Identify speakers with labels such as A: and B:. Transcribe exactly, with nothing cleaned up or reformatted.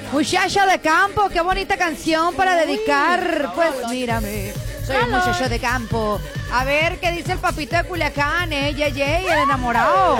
A: Muchacho de campo, qué bonita canción para dedicar. Pues mírame, soy un muchacho de campo. A ver qué dice el papito de Culiacán, eh, Yeye, el enamorado.